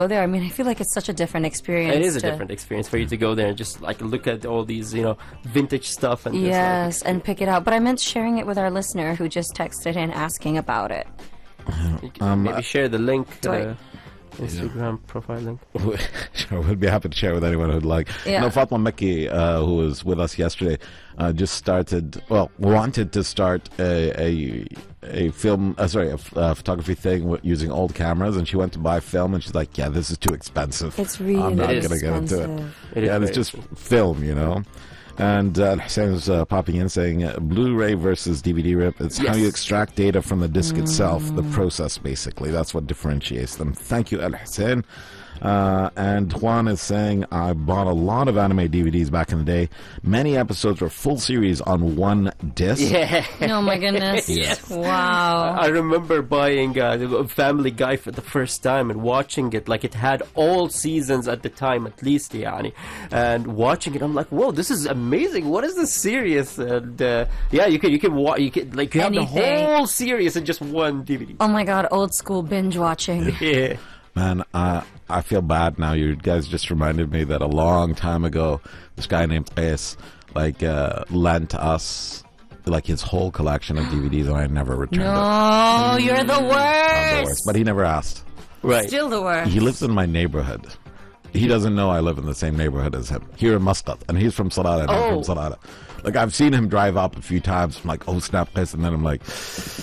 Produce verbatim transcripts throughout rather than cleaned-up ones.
there. I mean, I feel like it's such a different experience. It is a to, different experience for you to go there and just like look at all these, you know, vintage stuff and yes, just, like, and pick it out. But I meant sharing it with our listener who just texted in asking about it. Um, maybe share the link, Do I- uh, Instagram profile link. Sure, we'd be happy to share with anyone who'd like. Yeah. You know, Fatma Mekki, uh, who was with us yesterday, uh, just started, well, wanted to start a a, a film, uh, sorry, a, f- a photography thing w- using old cameras, and she went to buy film, and she's like, yeah, this is too expensive. It's really I'm not It is going to get into it. expensive. It is yeah, it's very just film, you know. And uh, Hussein was uh, popping in saying uh, Blu-ray versus D V D rip. It's how Yes. you extract data from the disc itself, the process, basically. That's what differentiates them. Thank you, Al Hussein. Uh, and Juan is saying, I bought a lot of anime D V Ds back in the day. Many episodes were full series on one disc. Yeah. Oh my goodness. Yes. Wow. I remember buying uh, Family Guy for the first time and watching it. Like, it had all seasons at the time, at least, yani. And watching it, I'm like, whoa, this is amazing. What is this series? And uh, yeah, you can you can watch. You can like you have Anything. the whole series in just one D V D. Oh my god, old school binge watching. Yeah. Man, uh, I feel bad now. You guys just reminded me that a long time ago, this guy named Qais, like, uh, lent us, like, his whole collection of D V Ds, and I never returned it. No, you're the I'm the worst. worst. But he never asked. Right. Still the worst. He lives in my neighborhood. He doesn't know I live in the same neighborhood as him, here in Muscat, and he's from Salada, and Oh. I'm from Salada. Like, I've seen him drive up a few times. I'm like, oh, snap, Qais, and then I'm like,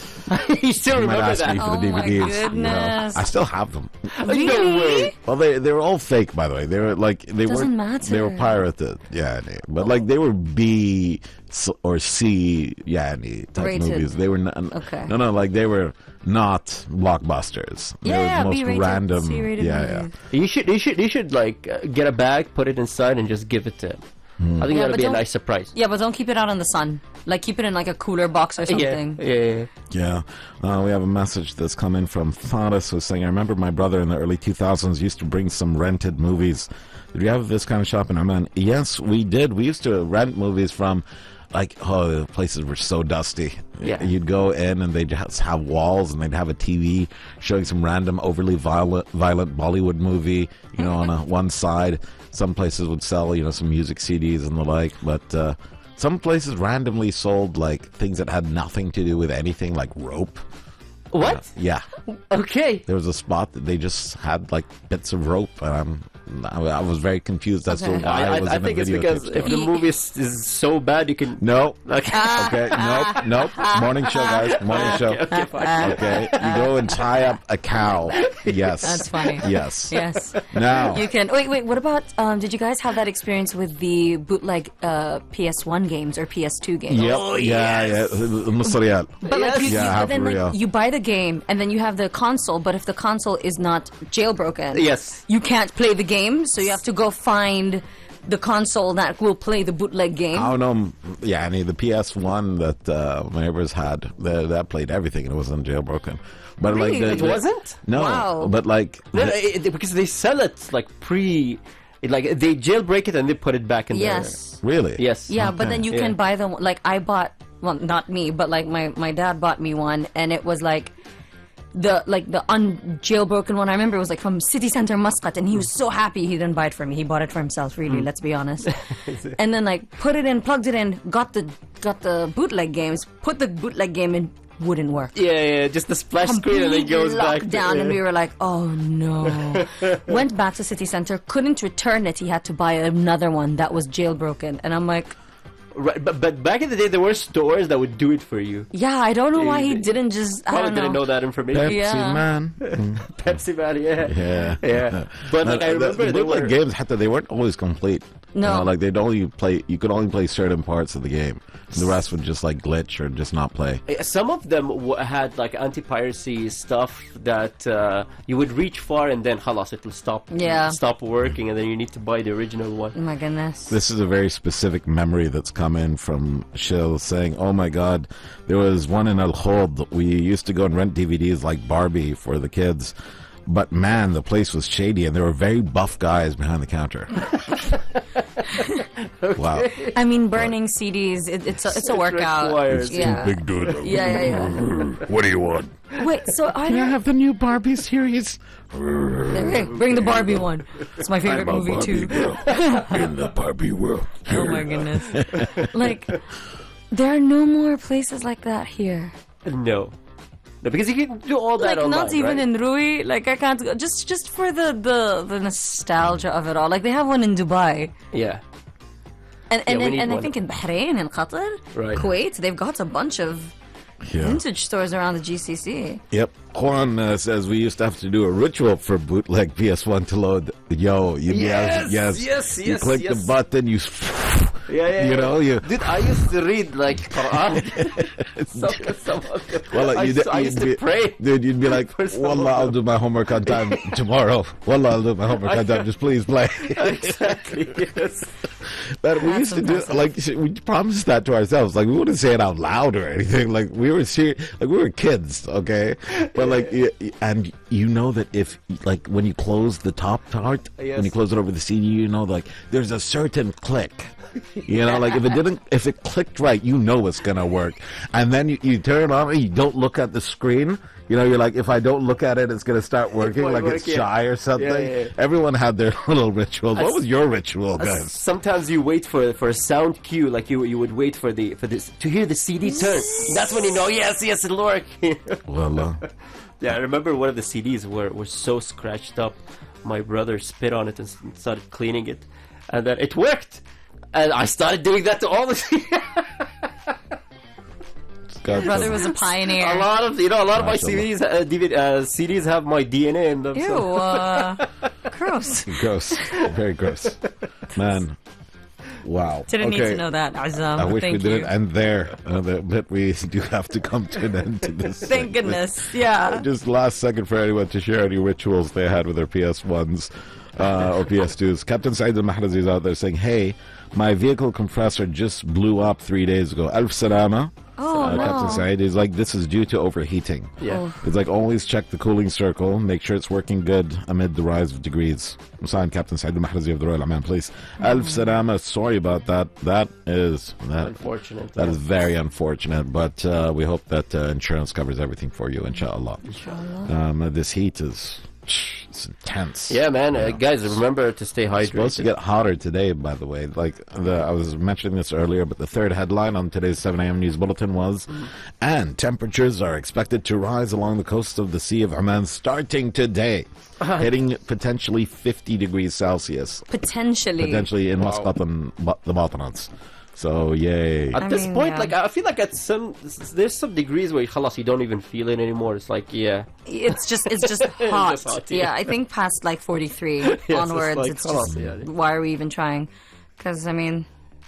You still he might remember ask that? me for Oh the my D V Ds. you know. goodness. I still have them. No way. Well, they they were all fake, by the way. They were like they Doesn't weren't. matter. They were pirated, yeah, nee. But like they were B s- or C, yeah, nee, type Rated. movies. They were n- Okay. no, no, like they were not blockbusters. They Yeah, were yeah, the most B-rated, random. C-rated yeah, movies. yeah. You should, you should, you should like uh, get a bag, put it inside, and just give it to him. Hmm. I think Yeah, that'll but be a don't- nice surprise. Yeah, but don't keep it out in the sun. Like, keep it in like a cooler box or something. Yeah, yeah, yeah. Yeah, uh, we have a message that's come in from Faris who's saying, I remember my brother in the early two thousands used to bring some rented movies. Did you have this kind of shop in Amman? Yes, we did. We used to rent movies from, like, oh, the places were so dusty. Yeah. You'd go in and they'd just have walls and they'd have a T V showing some random overly violent, violent Bollywood movie, you know, on a, one side. Some places would sell, you know, some music C Ds and the like, but uh, some places randomly sold, like, things that had nothing to do with anything, like rope. What? Yeah. Okay. There was a spot that they just had, like, bits of rope, and I'm, I, I was very confused as Okay. to why I, it was I, I in think a it's videotape because store. if the movie is, is so bad, you can. No. Okay. Okay, nope, nope. Morning show, guys. Morning show. Okay, fine. Okay, you go and tie up a cow. Yes. That's funny. Yes. Yes. Now. You can. Wait, wait. What about? Um, did you guys have that experience with the bootleg uh, P S one games or P S two games? Yep. Oh, yeah, yes. yeah. Musriyat. But like, you, Yeah, you, half but then real. like, you buy the game and then you have the console. But if the console is not jailbroken, Yes. you can't play the game. So you have to go find the console that will play the bootleg game. I don't know. Yeah, I mean, the P S one that uh, my neighbors had, that, that played everything and it wasn't jailbroken. But Really? like, the, It the- wasn't? No, Wow. but like, No, no, it- it- because they sell it like pre, it, like they jailbreak it and they put it back in Yes. really? there. Yes. Yeah, but then you Yeah. can buy them. Like I bought, well, not me, but like my my dad bought me one, and it was like the like the unjailbroken one. I remember it was like from City Center Muscat, and he was so happy he didn't buy it for me. He bought it for himself. Really, let's be honest. And then like put it in, plugged it in, got the got the bootleg games, put the bootleg game in, wouldn't work. Yeah, yeah, just the splash screen and it goes back. to- down, and we were like, "Oh no!" Went back to City Center, couldn't return it. He had to buy another one that was jailbroken, and I'm like, Right, but but back in the day, there were stores that would do it for you. "Yeah, I don't know why he They- didn't just." I Probably don't know. didn't know that information. Pepsi Yeah. man. Pepsi man, yeah, Yeah. yeah. But like I The- remember the they bootleg were. games, hatta, they weren't always complete. You No. know, like they'd only play. You could only play certain parts of the game. The rest would just like glitch or just not play. Some of them w- had like anti-piracy stuff that uh, you would reach far and then halas, it'll stop Yeah. stop working and then you need to buy the original one. Oh my goodness. This is a very specific memory that's come in from Shil saying, "Oh my God, there was one in Al Khod. We used to go and rent D V Ds like Barbie for the kids." But man, the place was shady, and there were very buff guys behind the counter. Wow. I mean, burning C Ds, it, it's a, it's a workout. requires- Yeah. Big dude. Yeah, yeah, yeah. What do you want? Wait, so are Can I there... have the new Barbie series? Hey, bring the Barbie one. It's my favorite movie, too. in the Barbie world. Oh, my goodness. Like, there are no more places like that here. No. No, because you can do all that Like, online, not even right? in Rui. Like, I can't go. Just, just for the, the, the nostalgia of it all. Like, they have one in Dubai. Yeah. And, and, we and, need and I one. think in Bahrain, in Qatar, Right. Kuwait, they've got a bunch of Yeah. vintage stores around the G C C. Yep. Juan uh, says we used to have to do a ritual for bootleg P S one to load. Yo, you Yes, yes, yes, You yes, click yes. the button, you. Yeah, yeah, You yeah. know, you. Dude, I used to read like Quran. some, some of the, Well, I, you used, I you'd used be- to pray. Dude, you'd be like, For some Wallah, of I'll do my homework on time tomorrow. Wallah, I'll do my homework on time. Just please play. Exactly. Yes. But we That's used to do impressive. like we promised that to ourselves. Like we wouldn't say it out loud or anything. Like we were serious. Like we were kids, okay? But like, y- y- and you know that if like when you close the top part, Yes. when you close it over the C D, you know like there's a certain click. You know, like if it didn't, if it clicked right, you know it's gonna work. And then you, you turn it on and you don't look at the screen. You know, you're like, if I don't look at it, it's gonna start working. won't Like work, it's yeah. shy or something. Yeah, yeah, yeah. Everyone had their little rituals. What was your ritual, guys? Sometimes you wait for for a sound cue, like you you would wait for the for this to hear the C D turn. That's when you know, yes, yes, it'll work. Well, uh, Yeah, I remember one of the C Ds were were so scratched up. My brother spit on it and s- started cleaning it, and then it worked. And I started doing that to all the God, Brother was a pioneer. a lot of you know a lot of my Mashallah. C Ds uh, D V D, uh, C Ds have my D N A in them. Ew, So. uh, gross. gross, very gross, man. Wow. Didn't need Okay. to know that, Azam. I wish Thank we you. didn't end there, uh, that- but we do have to come to an end to this. Thank segment. goodness. Yeah. Just last second for anyone to share any rituals they had with their P S ones uh, or P S twos. Captain Saeed al-Mahrazi is out there saying, hey, my vehicle compressor just blew up three days ago. Alf salama. Oh, uh, no. Captain Saeed is like, this is due to overheating. Yeah. Oh. It's like, always check the cooling circle, make sure it's working good amid the rise of degrees. Signed, Captain Saeed al-Mahrazi of the Royal Oman Police. Alf salama, sorry about that. That is that, Unfortunate. that is very unfortunate, but uh, we hope that uh, insurance covers everything for you, inshallah. Um, this heat is it's intense. Yeah, man. Uh, guys, remember to stay It's supposed to hydrated. get hotter today, by the way. Like the, I was mentioning this earlier, but the third headline on today's seven a.m. news bulletin was, and temperatures are expected to rise along the coast of the Sea of Oman starting today, hitting potentially fifty degrees Celsius, Potentially. potentially in Muscat and Ba- the Batanats. So yay! At I this mean, point, yeah. like I feel like at some there's some degrees where khalas, you don't even feel it anymore. It's like yeah, It's just it's just hot. just hot, yeah. yeah. I think past like forty-three it's onwards, like, it's hold just on, yeah. why are we even trying? Because I mean,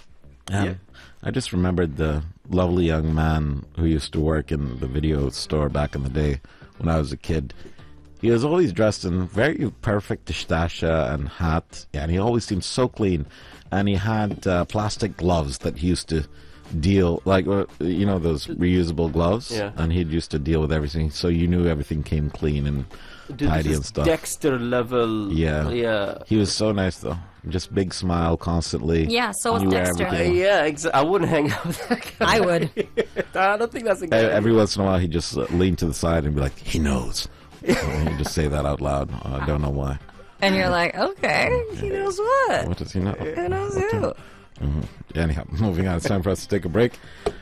Um, Yeah. I just remembered the lovely young man who used to work in the video store back in the day when I was a kid. He was always dressed in very perfect ishtasha and hat, and he always seemed so clean. And he had uh, plastic gloves that he used to deal, like, uh, you know, those reusable gloves? Yeah. And he used to deal with everything, so you knew everything came clean and Dude, tidy this and is stuff. Dexter level. Yeah. yeah, He was so nice, though. Just big smile constantly. Yeah, so was Knew Dexter. Uh, everything. yeah. Exa- I wouldn't hang out with that guy. I would. I don't think that's a E- good. Every once in a while, he'd just uh, lean to the side and be like, he knows. And he'd just say that out loud. I don't know why. And you're like, okay, he knows what? What does he know? Who knows who? Anyhow, moving on. It's time for us to take a break.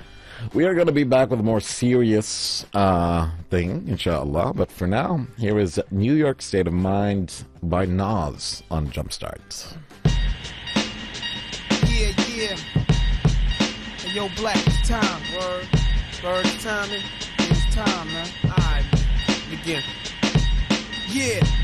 We are going to be back with a more serious uh, thing, inshallah. But for now, here is New York State of Mind by Nas on Jumpstart. Yeah, yeah. Hey, yo, Black, it's time. Word. Word, it's timing. It's time, man. Alright, begin. Yeah.